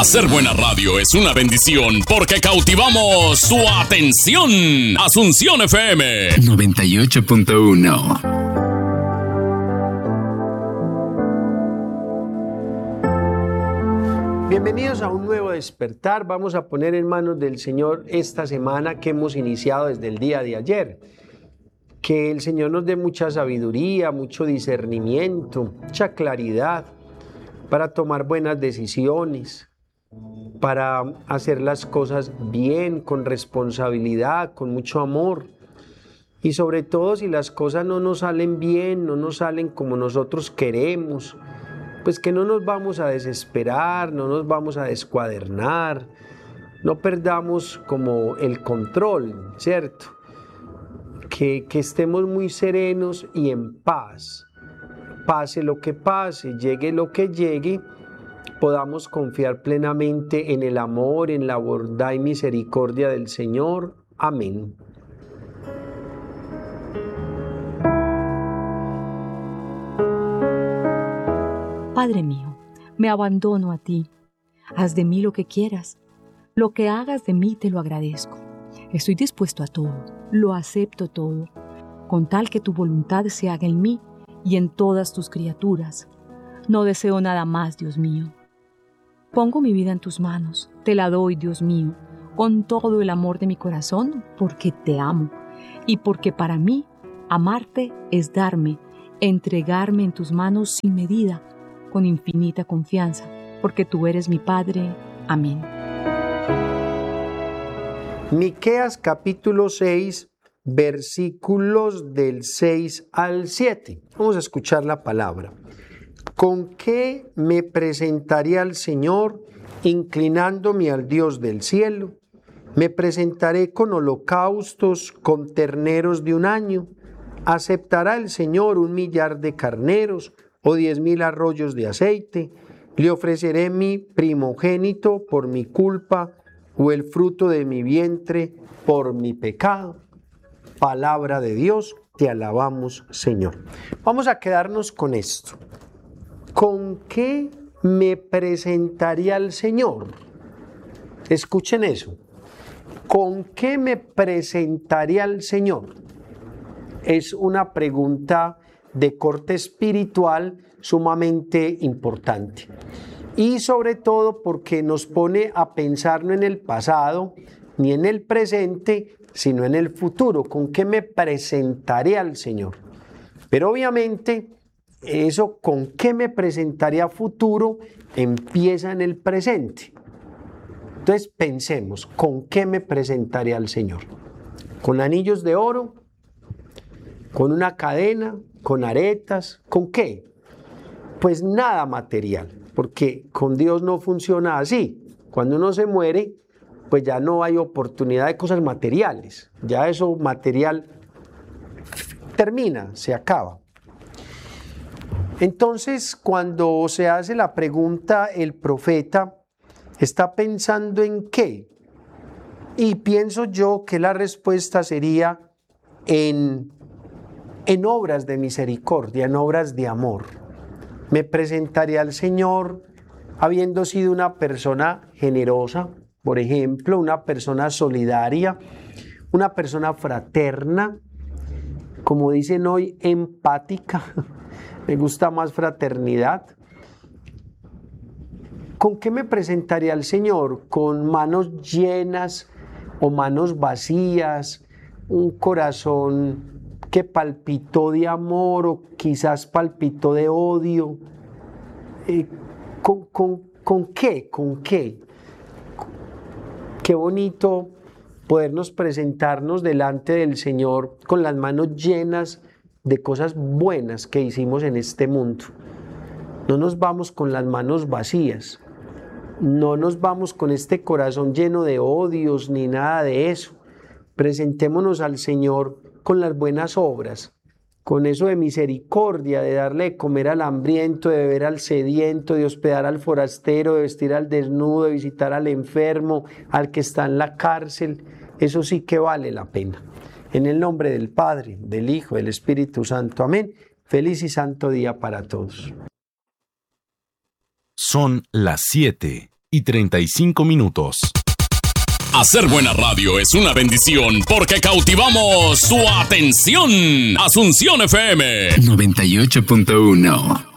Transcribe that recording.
Hacer buena radio es una bendición porque cautivamos su atención. Asunción FM 98.1. Bienvenidos a un nuevo despertar. Vamos a poner en manos del Señor esta semana que hemos iniciado desde el día de ayer. Que el Señor nos dé mucha sabiduría, mucho discernimiento, mucha claridad para tomar buenas decisiones, para hacer las cosas bien, con responsabilidad, con mucho amor. Y sobre todo si las cosas no nos salen bien, no nos salen como nosotros queremos, pues que no nos vamos a desesperar, no nos vamos a descuadernar, no perdamos como el control, ¿cierto? Que estemos muy serenos y en paz. Pase lo que pase, llegue lo que llegue, podamos confiar plenamente en el amor, en la bondad y misericordia del Señor. Amén. Padre mío, me abandono a ti. Haz de mí lo que quieras. Lo que hagas de mí te lo agradezco. Estoy dispuesto a todo, lo acepto todo, con tal que tu voluntad se haga en mí y en todas tus criaturas. No deseo nada más, Dios mío. Pongo mi vida en tus manos, te la doy, Dios mío, con todo el amor de mi corazón, porque te amo, y porque para mí amarte es darme, entregarme en tus manos sin medida, con infinita confianza, porque tú eres mi Padre. Amén. Miqueas capítulo 6, versículos del 6 al 7. Vamos a escuchar la palabra. ¿Con qué me presentaré al Señor, inclinándome al Dios del cielo? Me presentaré con holocaustos, con terneros de un año. ¿Aceptará el Señor 1,000,000 de carneros o 10,000 arroyos de aceite? ¿Le ofreceré mi primogénito por mi culpa o el fruto de mi vientre por mi pecado? Palabra de Dios, te alabamos, Señor. Vamos a quedarnos con esto. ¿Con qué me presentaré al Señor? Escuchen eso. ¿Con qué me presentaré al Señor? Es una pregunta de corte espiritual sumamente importante. Y sobre todo porque nos pone a pensar no en el pasado ni en el presente, sino en el futuro. ¿Con qué me presentaré al Señor? Pero obviamente eso con qué me presentaré a futuro empieza en el presente. Entonces pensemos, ¿con qué me presentaré al Señor? ¿Con anillos de oro? ¿Con una cadena? ¿Con aretas? ¿Con qué? Pues nada material, porque con Dios no funciona así. Cuando uno se muere, pues ya no hay oportunidad de cosas materiales. Ya eso material termina, se acaba. Entonces, cuando se hace la pregunta, el profeta está pensando en qué. Y pienso yo que la respuesta sería en obras de misericordia, en obras de amor. Me presentaré al Señor habiendo sido una persona generosa, por ejemplo, una persona solidaria, una persona fraterna, como dicen hoy, empática. Me gusta más fraternidad. ¿Con qué me presentaré al Señor? ¿Con manos llenas o manos vacías? ¿Un corazón que palpitó de amor o quizás palpitó de odio? ¿Con qué? ¿Con qué? Qué bonito podernos presentarnos delante del Señor con las manos llenas de cosas buenas que hicimos en este mundo. No nos vamos con las manos vacías, no nos vamos con este corazón lleno de odios ni nada de eso. Presentémonos al Señor con las buenas obras, con eso de misericordia, de darle de comer al hambriento, de beber al sediento, de hospedar al forastero, de vestir al desnudo, de visitar al enfermo, al que está en la cárcel. Eso sí que vale la pena. En el nombre del Padre, del Hijo, del Espíritu Santo. Amén. Feliz y santo día para todos. Son las 7 2:35. Hacer buena radio es una bendición porque cautivamos su atención. Asunción FM 98.1